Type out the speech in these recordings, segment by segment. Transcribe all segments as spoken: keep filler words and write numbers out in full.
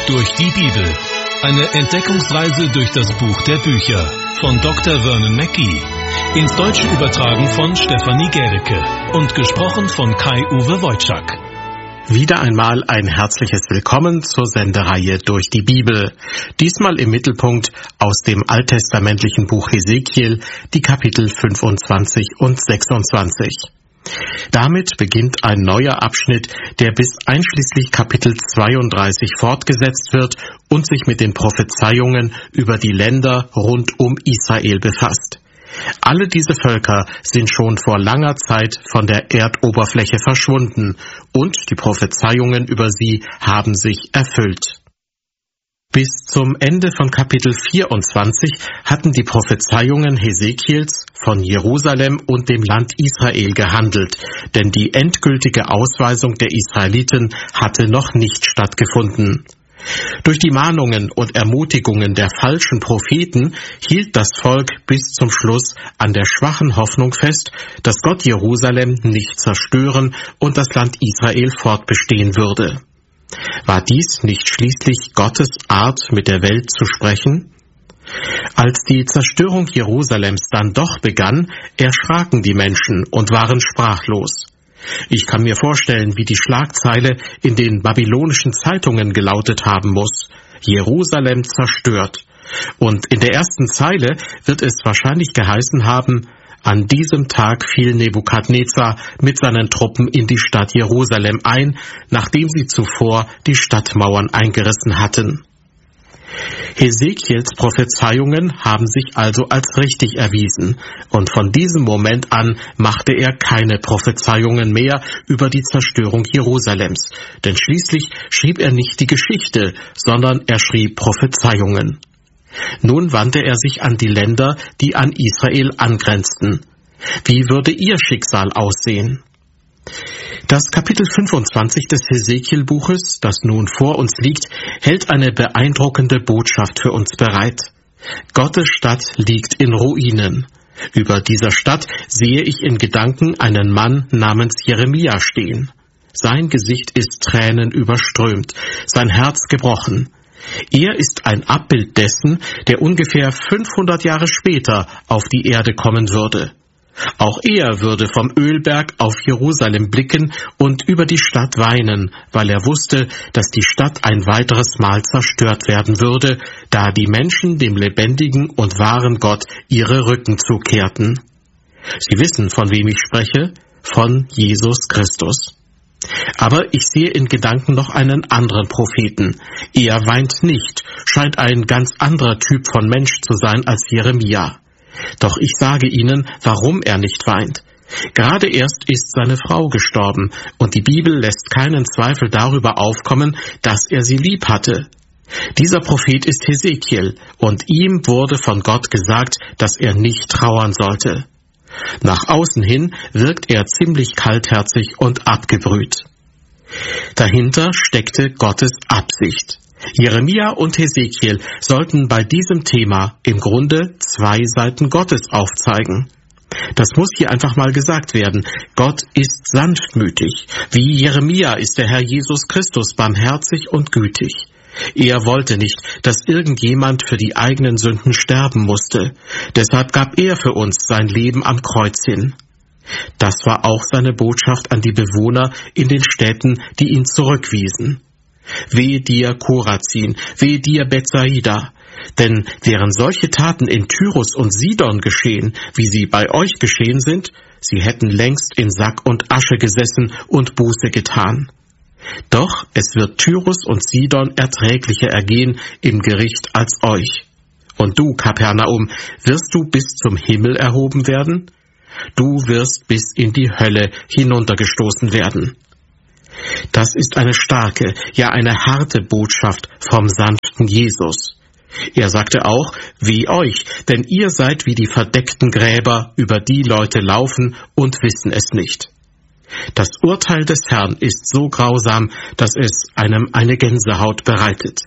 Durch die Bibel. Eine Entdeckungsreise durch das Buch der Bücher von Doktor Vernon Mackey. Ins Deutsche übertragen von Stefanie Gericke und gesprochen von Kai-Uwe Wojczak. Wieder einmal ein herzliches Willkommen zur Sendereihe Durch die Bibel. Diesmal im Mittelpunkt aus dem alttestamentlichen Buch Hesekiel, die Kapitel fünfundzwanzig und sechsundzwanzig. Damit beginnt ein neuer Abschnitt, der bis einschließlich Kapitel zweiunddreißig fortgesetzt wird und sich mit den Prophezeiungen über die Länder rund um Israel befasst. Alle diese Völker sind schon vor langer Zeit von der Erdoberfläche verschwunden und die Prophezeiungen über sie haben sich erfüllt. Bis zum Ende von Kapitel vierundzwanzig hatten die Prophezeiungen Hesekiels von Jerusalem und dem Land Israel gehandelt, denn die endgültige Ausweisung der Israeliten hatte noch nicht stattgefunden. Durch die Mahnungen und Ermutigungen der falschen Propheten hielt das Volk bis zum Schluss an der schwachen Hoffnung fest, dass Gott Jerusalem nicht zerstören und das Land Israel fortbestehen würde. War dies nicht schließlich Gottes Art, mit der Welt zu sprechen? Als die Zerstörung Jerusalems dann doch begann, erschraken die Menschen und waren sprachlos. Ich kann mir vorstellen, wie die Schlagzeile in den babylonischen Zeitungen gelautet haben muss: Jerusalem zerstört. Und in der ersten Zeile wird es wahrscheinlich geheißen haben: An diesem Tag fiel Nebukadnezar mit seinen Truppen in die Stadt Jerusalem ein, nachdem sie zuvor die Stadtmauern eingerissen hatten. Hesekiels Prophezeiungen haben sich also als richtig erwiesen, und von diesem Moment an machte er keine Prophezeiungen mehr über die Zerstörung Jerusalems, denn schließlich schrieb er nicht die Geschichte, sondern er schrieb Prophezeiungen. Nun wandte er sich an die Länder, die an Israel angrenzten. Wie würde ihr Schicksal aussehen? Das Kapitel fünfundzwanzig des Hesekiel-Buches, das nun vor uns liegt, hält eine beeindruckende Botschaft für uns bereit. Gottes Stadt liegt in Ruinen. Über dieser Stadt sehe ich in Gedanken einen Mann namens Jeremia stehen. Sein Gesicht ist tränenüberströmt, sein Herz gebrochen. Er ist ein Abbild dessen, der ungefähr fünfhundert Jahre später auf die Erde kommen würde. Auch er würde vom Ölberg auf Jerusalem blicken und über die Stadt weinen, weil er wusste, dass die Stadt ein weiteres Mal zerstört werden würde, da die Menschen dem lebendigen und wahren Gott ihre Rücken zukehrten. Sie wissen, von wem ich spreche? Von Jesus Christus. Aber ich sehe in Gedanken noch einen anderen Propheten. Er weint nicht, scheint ein ganz anderer Typ von Mensch zu sein als Jeremia. Doch ich sage Ihnen, warum er nicht weint. Gerade erst ist seine Frau gestorben, und die Bibel lässt keinen Zweifel darüber aufkommen, dass er sie lieb hatte. Dieser Prophet ist Hesekiel, und ihm wurde von Gott gesagt, dass er nicht trauern sollte. Nach außen hin wirkt er ziemlich kaltherzig und abgebrüht. Dahinter steckte Gottes Absicht. Jeremia und Hesekiel sollten bei diesem Thema im Grunde zwei Seiten Gottes aufzeigen. Das muss hier einfach mal gesagt werden. Gott ist sanftmütig. Wie Jeremia ist der Herr Jesus Christus barmherzig und gütig. Er wollte nicht, dass irgendjemand für die eigenen Sünden sterben musste. Deshalb gab er für uns sein Leben am Kreuz hin. Das war auch seine Botschaft an die Bewohner in den Städten, die ihn zurückwiesen. Wehe dir, Korazin, wehe dir, Bethsaida. Denn wären solche Taten in Tyrus und Sidon geschehen, wie sie bei euch geschehen sind, sie hätten längst in Sack und Asche gesessen und Buße getan. Doch es wird Tyrus und Sidon erträglicher ergehen im Gericht als euch. Und du, Kapernaum, wirst du bis zum Himmel erhoben werden? Du wirst bis in die Hölle hinuntergestoßen werden. Das ist eine starke, ja eine harte Botschaft vom sanften Jesus. Er sagte auch, weh euch, denn ihr seid wie die verdeckten Gräber, über die Leute laufen und wissen es nicht. Das Urteil des Herrn ist so grausam, dass es einem eine Gänsehaut bereitet.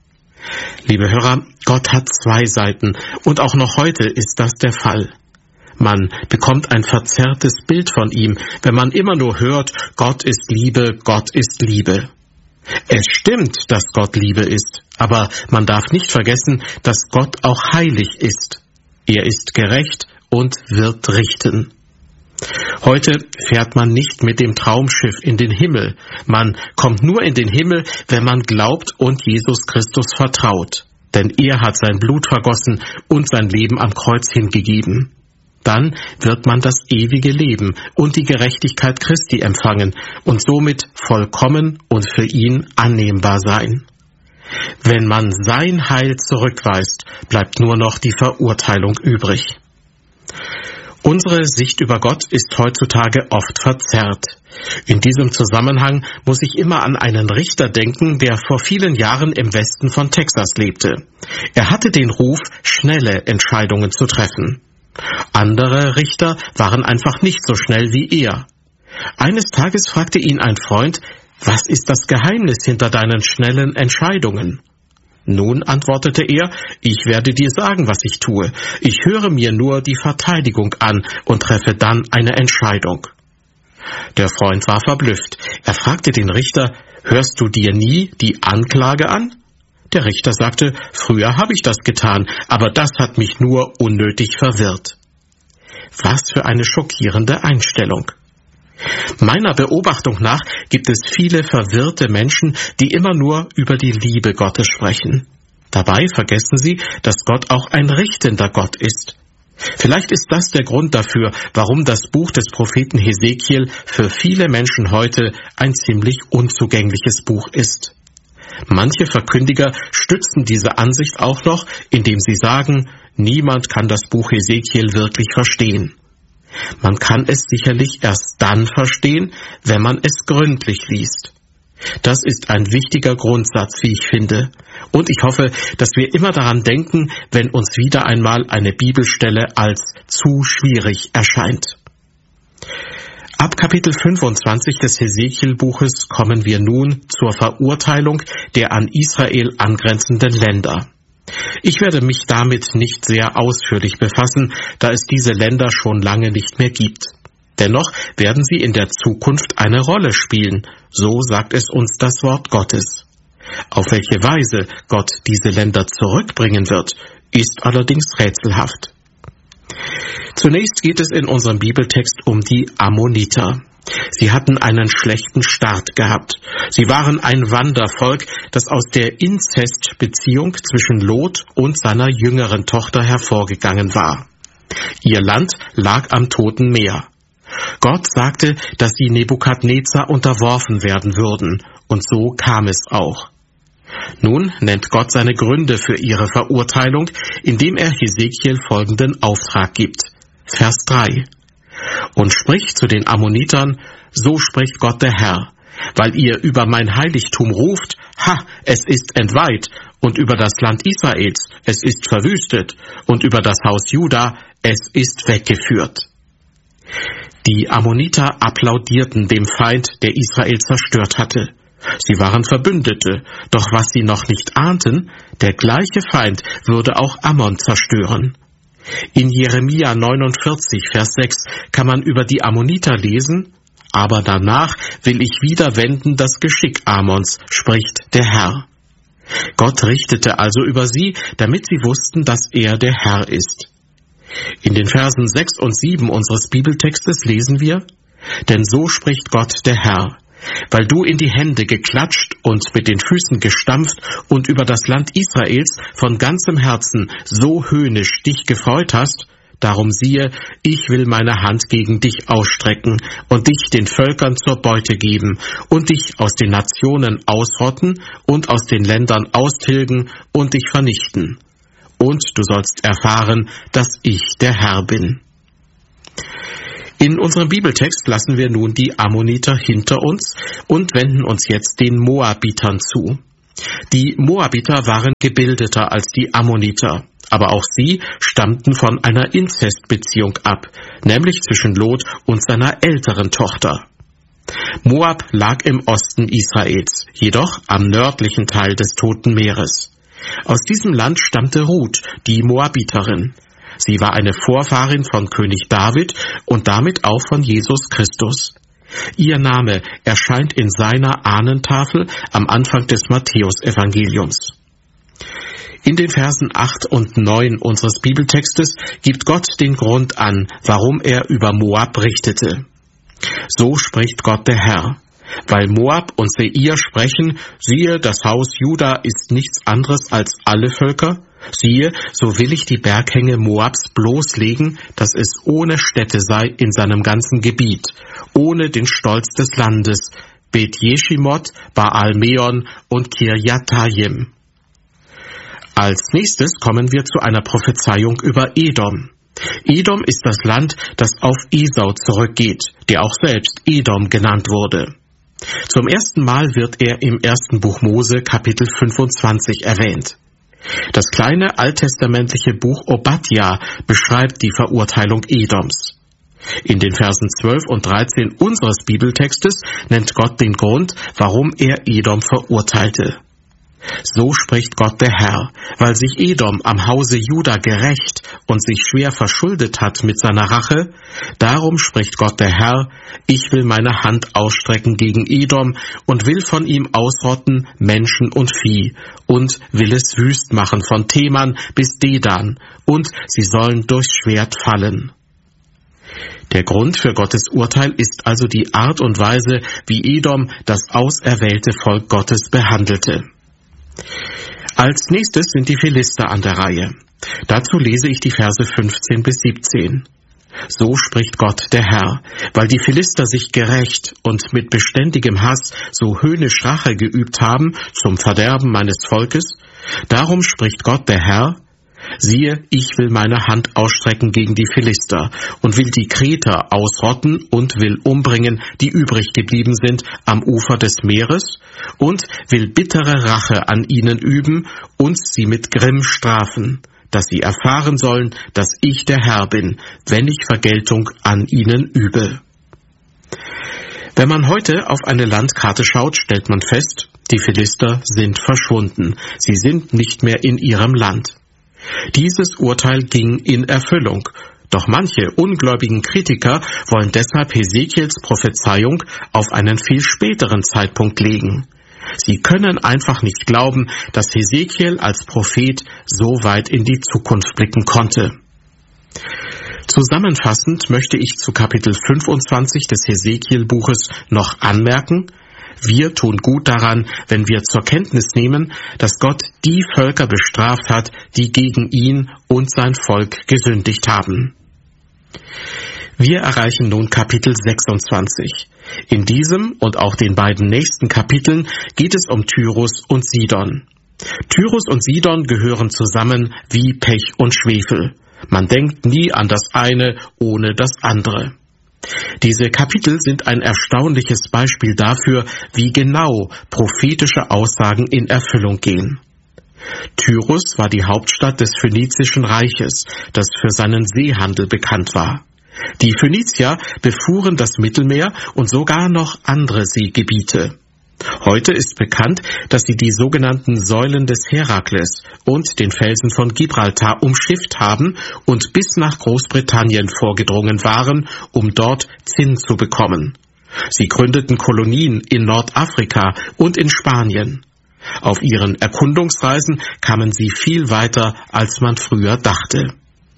Liebe Hörer, Gott hat zwei Seiten und auch noch heute ist das der Fall. Man bekommt ein verzerrtes Bild von ihm, wenn man immer nur hört, Gott ist Liebe, Gott ist Liebe. Es stimmt, dass Gott Liebe ist, aber man darf nicht vergessen, dass Gott auch heilig ist. Er ist gerecht und wird richten. Heute fährt man nicht mit dem Traumschiff in den Himmel. Man kommt nur in den Himmel, wenn man glaubt und Jesus Christus vertraut. Denn er hat sein Blut vergossen und sein Leben am Kreuz hingegeben. Dann wird man das ewige Leben und die Gerechtigkeit Christi empfangen und somit vollkommen und für ihn annehmbar sein. Wenn man sein Heil zurückweist, bleibt nur noch die Verurteilung übrig. Unsere Sicht über Gott ist heutzutage oft verzerrt. In diesem Zusammenhang muss ich immer an einen Richter denken, der vor vielen Jahren im Westen von Texas lebte. Er hatte den Ruf, schnelle Entscheidungen zu treffen. Andere Richter waren einfach nicht so schnell wie er. Eines Tages fragte ihn ein Freund, was ist das Geheimnis hinter deinen schnellen Entscheidungen? Nun, antwortete er, ich werde dir sagen, was ich tue. Ich höre mir nur die Verteidigung an und treffe dann eine Entscheidung. Der Freund war verblüfft. Er fragte den Richter, hörst du dir nie die Anklage an? Der Richter sagte, früher habe ich das getan, aber das hat mich nur unnötig verwirrt. Was für eine schockierende Einstellung. Meiner Beobachtung nach gibt es viele verwirrte Menschen, die immer nur über die Liebe Gottes sprechen. Dabei vergessen sie, dass Gott auch ein richtender Gott ist. Vielleicht ist das der Grund dafür, warum das Buch des Propheten Hesekiel für viele Menschen heute ein ziemlich unzugängliches Buch ist. Manche Verkündiger stützen diese Ansicht auch noch, indem sie sagen, niemand kann das Buch Hesekiel wirklich verstehen. Man kann es sicherlich erst dann verstehen, wenn man es gründlich liest. Das ist ein wichtiger Grundsatz, wie ich finde. Und ich hoffe, dass wir immer daran denken, wenn uns wieder einmal eine Bibelstelle als zu schwierig erscheint. Ab Kapitel fünfundzwanzig des Hesekiel-Buches kommen wir nun zur Verurteilung der an Israel angrenzenden Länder. Ich werde mich damit nicht sehr ausführlich befassen, da es diese Länder schon lange nicht mehr gibt. Dennoch werden sie in der Zukunft eine Rolle spielen, so sagt es uns das Wort Gottes. Auf welche Weise Gott diese Länder zurückbringen wird, ist allerdings rätselhaft. Zunächst geht es in unserem Bibeltext um die Ammoniter. Sie hatten einen schlechten Start gehabt. Sie waren ein Wandervolk, das aus der Inzestbeziehung zwischen Lot und seiner jüngeren Tochter hervorgegangen war. Ihr Land lag am Toten Meer. Gott sagte, dass sie Nebukadnezar unterworfen werden würden, und so kam es auch. Nun nennt Gott seine Gründe für ihre Verurteilung, indem er Hesekiel folgenden Auftrag gibt. Vers drei. Und spricht zu den Ammonitern, so spricht Gott der Herr, weil ihr über mein Heiligtum ruft, ha, es ist entweiht, und über das Land Israels, es ist verwüstet, und über das Haus Juda, es ist weggeführt. Die Ammoniter applaudierten dem Feind, der Israel zerstört hatte. Sie waren Verbündete, doch was sie noch nicht ahnten, der gleiche Feind würde auch Ammon zerstören. In Jeremia neunundvierzig, Vers sechs kann man über die Ammoniter lesen, aber danach will ich wieder wenden das Geschick Ammons, spricht der Herr. Gott richtete also über sie, damit sie wussten, dass er der Herr ist. In den Versen sechs und sieben unseres Bibeltextes lesen wir, denn so spricht Gott der Herr, weil du in die Hände geklatscht und mit den Füßen gestampft und über das Land Israels von ganzem Herzen so höhnisch dich gefreut hast, darum siehe, ich will meine Hand gegen dich ausstrecken und dich den Völkern zur Beute geben und dich aus den Nationen ausrotten und aus den Ländern austilgen und dich vernichten. Und du sollst erfahren, dass ich der Herr bin. In unserem Bibeltext lassen wir nun die Ammoniter hinter uns und wenden uns jetzt den Moabitern zu. Die Moabiter waren gebildeter als die Ammoniter, aber auch sie stammten von einer Inzestbeziehung ab, nämlich zwischen Lot und seiner älteren Tochter. Moab lag im Osten Israels, jedoch am nördlichen Teil des Toten Meeres. Aus diesem Land stammte Ruth, die Moabiterin. Sie war eine Vorfahrin von König David und damit auch von Jesus Christus. Ihr Name erscheint in seiner Ahnentafel am Anfang des Matthäusevangeliums. In den Versen acht und neun unseres Bibeltextes gibt Gott den Grund an, warum er über Moab richtete. So spricht Gott der Herr: Weil Moab und Seir sprechen, siehe, das Haus Juda ist nichts anderes als alle Völker, siehe, so will ich die Berghänge Moabs bloßlegen, dass es ohne Städte sei in seinem ganzen Gebiet, ohne den Stolz des Landes, Bet Jeshimot, Baal Meon und Kirjatayim. Als nächstes kommen wir zu einer Prophezeiung über Edom. Edom ist das Land, das auf Esau zurückgeht, der auch selbst Edom genannt wurde. Zum ersten Mal wird er im ersten Buch Mose, Kapitel fünfundzwanzig, erwähnt. Das kleine alttestamentliche Buch Obadja beschreibt die Verurteilung Edoms. In den Versen zwölf und dreizehn unseres Bibeltextes nennt Gott den Grund, warum er Edom verurteilte. So spricht Gott der Herr: Weil sich Edom am Hause Juda gerächt und sich schwer verschuldet hat mit seiner Rache, darum spricht Gott der Herr: Ich will meine Hand ausstrecken gegen Edom und will von ihm ausrotten Menschen und Vieh und will es wüst machen von Teman bis Dedan, und sie sollen durchs Schwert fallen. Der Grund für Gottes Urteil ist also die Art und Weise, wie Edom das auserwählte Volk Gottes behandelte. Als nächstes sind die Philister an der Reihe. Dazu lese ich die Verse fünfzehn bis siebzehn. So spricht Gott der Herr: Weil die Philister sich gerächt und mit beständigem Hass so höhnisch Rache geübt haben zum Verderben meines Volkes, darum spricht Gott der Herr: Siehe, ich will meine Hand ausstrecken gegen die Philister und will die Kreter ausrotten und will umbringen, die übrig geblieben sind am Ufer des Meeres, und will bittere Rache an ihnen üben und sie mit Grimm strafen, dass sie erfahren sollen, dass ich der Herr bin, wenn ich Vergeltung an ihnen übe. Wenn man heute auf eine Landkarte schaut, stellt man fest, die Philister sind verschwunden. Sie sind nicht mehr in ihrem Land. Dieses Urteil ging in Erfüllung, doch manche ungläubigen Kritiker wollen deshalb Hesekiels Prophezeiung auf einen viel späteren Zeitpunkt legen. Sie können einfach nicht glauben, dass Hesekiel als Prophet so weit in die Zukunft blicken konnte. Zusammenfassend möchte ich zu Kapitel fünfundzwanzig des Hesekiel-Buches noch anmerken: Wir tun gut daran, wenn wir zur Kenntnis nehmen, dass Gott die Völker bestraft hat, die gegen ihn und sein Volk gesündigt haben. Wir erreichen nun Kapitel sechsundzwanzig. In diesem und auch den beiden nächsten Kapiteln geht es um Tyrus und Sidon. Tyrus und Sidon gehören zusammen wie Pech und Schwefel. Man denkt nie an das eine ohne das andere. Diese Kapitel sind ein erstaunliches Beispiel dafür, wie genau prophetische Aussagen in Erfüllung gehen. Tyrus war die Hauptstadt des Phönizischen Reiches, das für seinen Seehandel bekannt war. Die Phönizier befuhren das Mittelmeer und sogar noch andere Seegebiete. Heute ist bekannt, dass sie die sogenannten Säulen des Herakles und den Felsen von Gibraltar umschifft haben und bis nach Großbritannien vorgedrungen waren, um dort Zinn zu bekommen. Sie gründeten Kolonien in Nordafrika und in Spanien. Auf ihren Erkundungsreisen kamen sie viel weiter, als man früher dachte.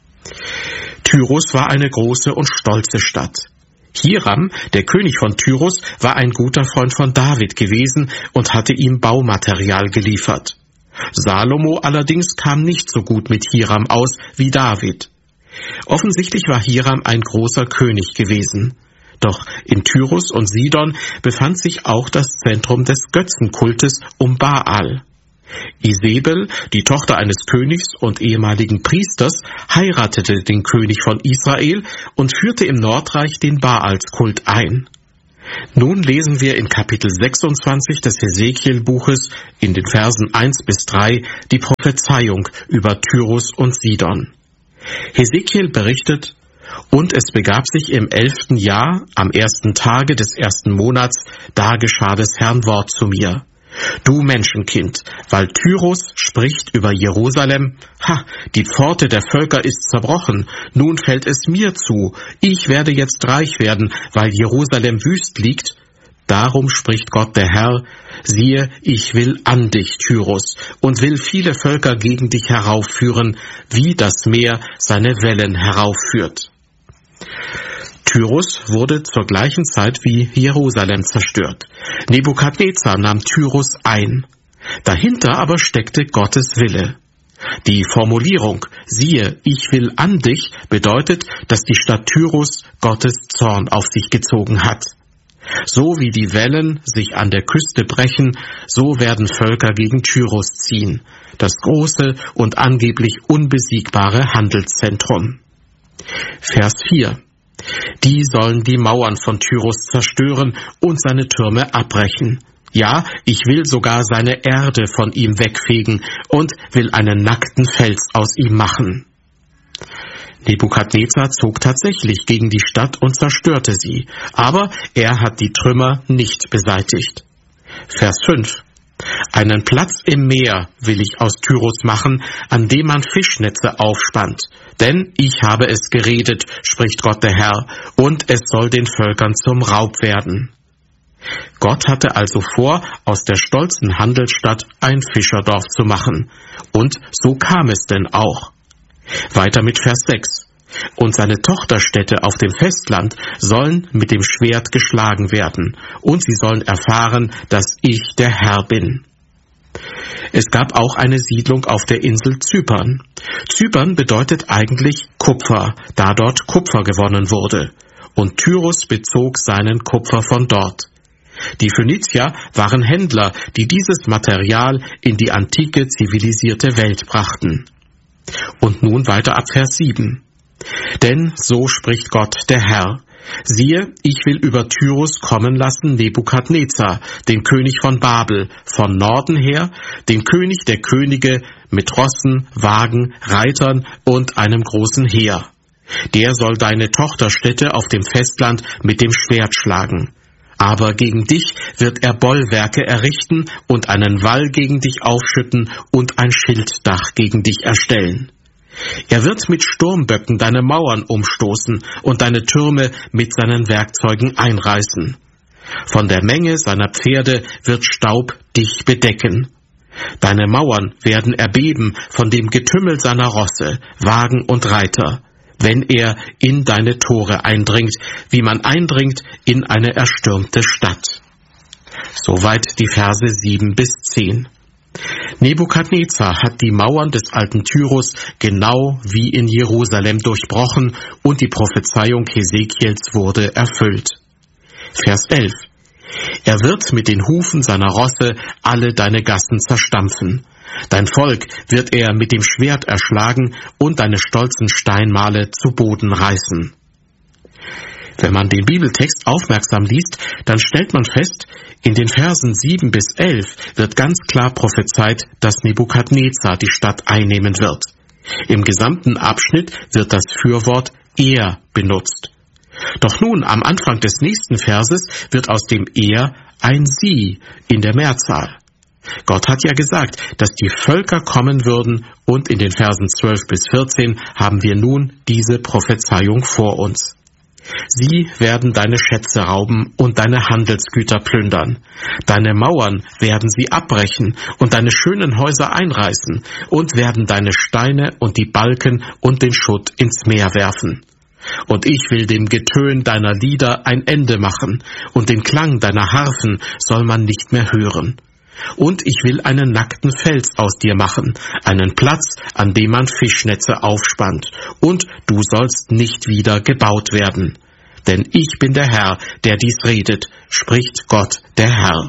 Tyrus war eine große und stolze Stadt. Hiram, der König von Tyrus, war ein guter Freund von David gewesen und hatte ihm Baumaterial geliefert. Salomo allerdings kam nicht so gut mit Hiram aus wie David. Offensichtlich war Hiram ein großer König gewesen. Doch in Tyrus und Sidon befand sich auch das Zentrum des Götzenkultes um Baal. Isebel, die Tochter eines Königs und ehemaligen Priesters, heiratete den König von Israel und führte im Nordreich den Baalskult ein. Nun lesen wir in Kapitel sechsundzwanzig des Hesekiel-Buches in den Versen eins bis drei die Prophezeiung über Tyrus und Sidon. Hesekiel berichtet: Und es begab sich im elften Jahr, am ersten Tage des ersten Monats, da geschah des Herrn Wort zu mir. Du Menschenkind, weil Tyrus spricht über Jerusalem, ha, die Pforte der Völker ist zerbrochen, nun fällt es mir zu, ich werde jetzt reich werden, weil Jerusalem wüst liegt. Darum spricht Gott der Herr, siehe, ich will an dich, Tyrus, und will viele Völker gegen dich heraufführen, wie das Meer seine Wellen heraufführt. Tyrus wurde zur gleichen Zeit wie Jerusalem zerstört. Nebukadnezar nahm Tyrus ein. Dahinter aber steckte Gottes Wille. Die Formulierung, siehe, ich will an dich, bedeutet, dass die Stadt Tyrus Gottes Zorn auf sich gezogen hat. So wie die Wellen sich an der Küste brechen, so werden Völker gegen Tyrus ziehen, das große und angeblich unbesiegbare Handelszentrum. Vers vier. Die sollen die Mauern von Tyrus zerstören und seine Türme abbrechen. Ja, ich will sogar seine Erde von ihm wegfegen und will einen nackten Fels aus ihm machen. Nebukadnezar zog tatsächlich gegen die Stadt und zerstörte sie, aber er hat die Trümmer nicht beseitigt. Vers fünf. Einen Platz im Meer will ich aus Tyrus machen, an dem man Fischnetze aufspannt. Denn ich habe es geredet, spricht Gott der Herr, und es soll den Völkern zum Raub werden. Gott hatte also vor, aus der stolzen Handelsstadt ein Fischerdorf zu machen. Und so kam es denn auch. Weiter mit Vers sechs. Und seine Tochterstädte auf dem Festland sollen mit dem Schwert geschlagen werden, und sie sollen erfahren, dass ich der Herr bin. Es gab auch eine Siedlung auf der Insel Zypern. Zypern bedeutet eigentlich Kupfer, da dort Kupfer gewonnen wurde. Und Tyrus bezog seinen Kupfer von dort. Die Phönizier waren Händler, die dieses Material in die antike zivilisierte Welt brachten. Und nun weiter ab Vers sieben. Denn so spricht Gott der Herr. Siehe, ich will über Tyrus kommen lassen Nebukadnezar, den König von Babel, von Norden her, den König der Könige mit Rossen, Wagen, Reitern und einem großen Heer. Der soll deine Tochterstädte auf dem Festland mit dem Schwert schlagen. Aber gegen dich wird er Bollwerke errichten und einen Wall gegen dich aufschütten und ein Schilddach gegen dich erstellen. Er wird mit Sturmböcken deine Mauern umstoßen und deine Türme mit seinen Werkzeugen einreißen. Von der Menge seiner Pferde wird Staub dich bedecken. Deine Mauern werden erbeben von dem Getümmel seiner Rosse, Wagen und Reiter, wenn er in deine Tore eindringt, wie man eindringt in eine erstürmte Stadt. Soweit die Verse sieben bis zehn. Nebukadnezar hat die Mauern des alten Tyrus genau wie in Jerusalem durchbrochen und die Prophezeiung Hesekiels wurde erfüllt. Vers elf. Er wird mit den Hufen seiner Rosse alle deine Gassen zerstampfen. Dein Volk wird er mit dem Schwert erschlagen und deine stolzen Steinmale zu Boden reißen. Wenn man den Bibeltext aufmerksam liest, dann stellt man fest, in den Versen sieben bis elf wird ganz klar prophezeit, dass Nebukadnezar die Stadt einnehmen wird. Im gesamten Abschnitt wird das Fürwort er benutzt. Doch nun, am Anfang des nächsten Verses, wird aus dem er ein sie in der Mehrzahl. Gott hat ja gesagt, dass die Völker kommen würden, und in den Versen zwölf bis vierzehn haben wir nun diese Prophezeiung vor uns. Sie werden deine Schätze rauben und deine Handelsgüter plündern. Deine Mauern werden sie abbrechen und deine schönen Häuser einreißen und werden deine Steine und die Balken und den Schutt ins Meer werfen. Und ich will dem Getön deiner Lieder ein Ende machen, und den Klang deiner Harfen soll man nicht mehr hören. Und ich will einen nackten Fels aus dir machen, einen Platz, an dem man Fischnetze aufspannt, und du sollst nicht wieder gebaut werden. Denn ich bin der Herr, der dies redet, spricht Gott der Herr.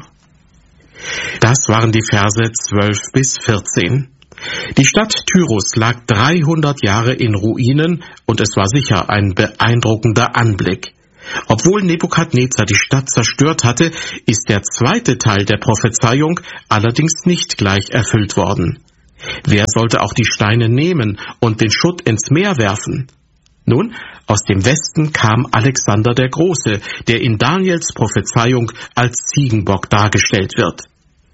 Das waren die Verse zwölf bis vierzehn. Die Stadt Tyrus lag dreihundert Jahre in Ruinen, und es war sicher ein beeindruckender Anblick. Obwohl Nebukadnezar die Stadt zerstört hatte, ist der zweite Teil der Prophezeiung allerdings nicht gleich erfüllt worden. Wer sollte auch die Steine nehmen und den Schutt ins Meer werfen? Nun, aus dem Westen kam Alexander der Große, der in Daniels Prophezeiung als Ziegenbock dargestellt wird.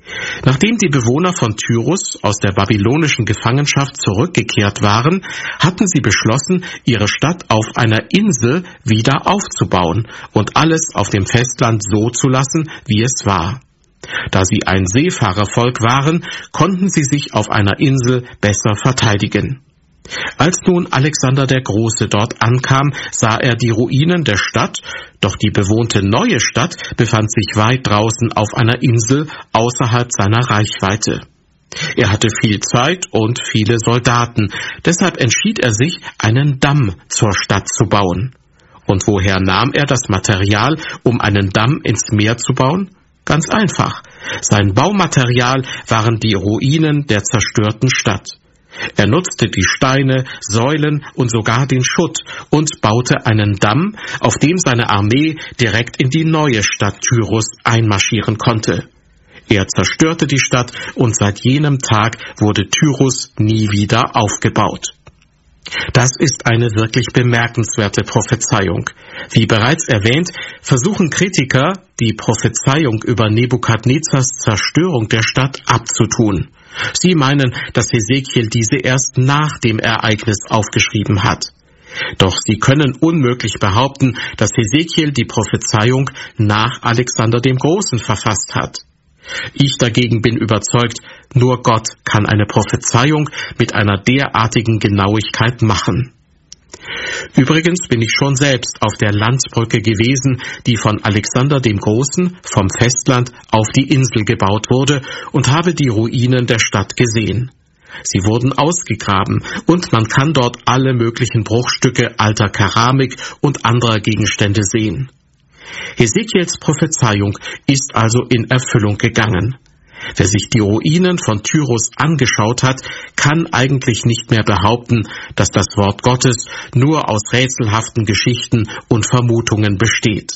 Nachdem die Bewohner von Tyrus aus der babylonischen Gefangenschaft zurückgekehrt waren, hatten sie beschlossen, ihre Stadt auf einer Insel wieder aufzubauen und alles auf dem Festland so zu lassen, wie es war. Da sie ein Seefahrervolk waren, konnten sie sich auf einer Insel besser verteidigen. Als nun Alexander der Große dort ankam, sah er die Ruinen der Stadt, doch die bewohnte neue Stadt befand sich weit draußen auf einer Insel außerhalb seiner Reichweite. Er hatte viel Zeit und viele Soldaten, deshalb entschied er sich, einen Damm zur Stadt zu bauen. Und woher nahm er das Material, um einen Damm ins Meer zu bauen? Ganz einfach. Sein Baumaterial waren die Ruinen der zerstörten Stadt. Er nutzte die Steine, Säulen und sogar den Schutt und baute einen Damm, auf dem seine Armee direkt in die neue Stadt Tyrus einmarschieren konnte. Er zerstörte die Stadt und seit jenem Tag wurde Tyrus nie wieder aufgebaut. Das ist eine wirklich bemerkenswerte Prophezeiung. Wie bereits erwähnt, versuchen Kritiker, die Prophezeiung über Nebukadnezars Zerstörung der Stadt abzutun. Sie meinen, dass Hesekiel diese erst nach dem Ereignis aufgeschrieben hat. Doch sie können unmöglich behaupten, dass Hesekiel die Prophezeiung nach Alexander dem Großen verfasst hat. Ich dagegen bin überzeugt, nur Gott kann eine Prophezeiung mit einer derartigen Genauigkeit machen. Übrigens bin ich schon selbst auf der Landbrücke gewesen, die von Alexander dem Großen vom Festland auf die Insel gebaut wurde, und habe die Ruinen der Stadt gesehen. Sie wurden ausgegraben und man kann dort alle möglichen Bruchstücke alter Keramik und anderer Gegenstände sehen. Hesekiels Prophezeiung ist also in Erfüllung gegangen. Wer sich die Ruinen von Tyrus angeschaut hat, kann eigentlich nicht mehr behaupten, dass das Wort Gottes nur aus rätselhaften Geschichten und Vermutungen besteht.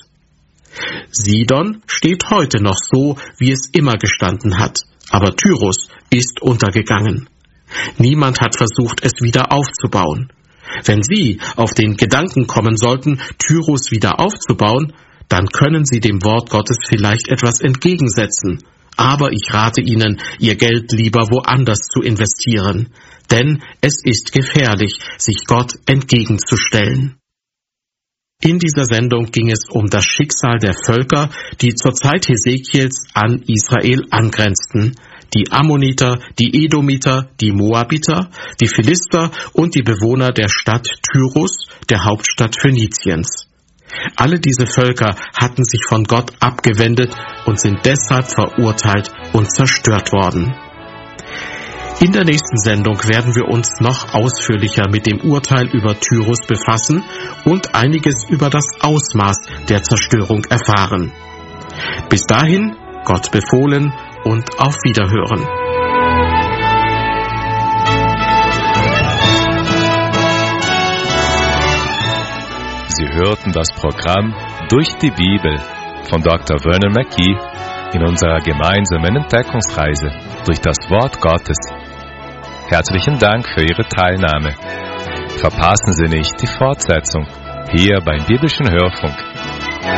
Sidon steht heute noch so, wie es immer gestanden hat, aber Tyrus ist untergegangen. Niemand hat versucht, es wieder aufzubauen. Wenn Sie auf den Gedanken kommen sollten, Tyrus wieder aufzubauen, dann können Sie dem Wort Gottes vielleicht etwas entgegensetzen. Aber ich rate Ihnen, Ihr Geld lieber woanders zu investieren, denn es ist gefährlich, sich Gott entgegenzustellen. In dieser Sendung ging es um das Schicksal der Völker, die zur Zeit Hesekiels an Israel angrenzten: die Ammoniter, die Edomiter, die Moabiter, die Philister und die Bewohner der Stadt Tyrus, der Hauptstadt Phöniziens. Alle diese Völker hatten sich von Gott abgewendet und sind deshalb verurteilt und zerstört worden. In der nächsten Sendung werden wir uns noch ausführlicher mit dem Urteil über Tyrus befassen und einiges über das Ausmaß der Zerstörung erfahren. Bis dahin, Gott befohlen und auf Wiederhören. Sie hörten das Programm Durch die Bibel von Doktor Vernon Mackey in unserer gemeinsamen Entdeckungsreise durch das Wort Gottes. Herzlichen Dank für Ihre Teilnahme. Verpassen Sie nicht die Fortsetzung hier beim Biblischen Hörfunk